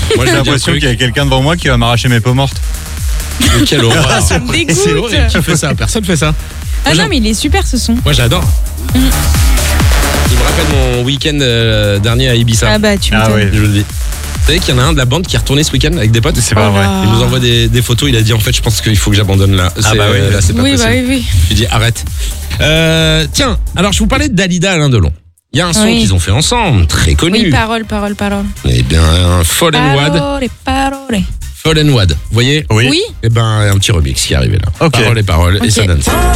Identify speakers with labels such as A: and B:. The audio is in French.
A: Moi j'ai l'impression qu'il y a quelqu'un devant moi qui va m'arracher mes peaux mortes.
B: Mais quelle horreur.
C: Ça me dégoûte.
B: C'est horrible. Qui fait ça? Personne fait ça.
C: Ah non, mais il est super ce son.
B: Moi j'adore. Il me rappelle mon week-end dernier à Ibiza.
C: Ah bah tu
A: Ah
C: m'étonnes.
A: ouais.
B: Je le dis. Vous savez qu'il y en a un de la bande qui est retourné ce week-end avec des potes.
A: C'est pas vrai.
B: Il nous envoie des photos. Il a dit en fait, je pense qu'il faut que j'abandonne là.
A: Ah bah oui.
B: Là, c'est pas
C: Oui,
B: possible.
C: bah oui.
B: Je lui dis arrête. Tiens, alors je vous parlais de Dalida Alain Delon. Il y a un son
C: Oui.
B: qu'ils ont fait ensemble, très connu.
C: Oui, parole.
B: Eh bien, Fall and Wad.
C: Parole.
B: Fall and Wad. Vous voyez?
A: Oui.
C: Oui.
B: Eh ben, un petit remix qui est arrivé là.
A: Ok.
B: Paroles et paroles. Et
C: Ok.
B: ça donne ça.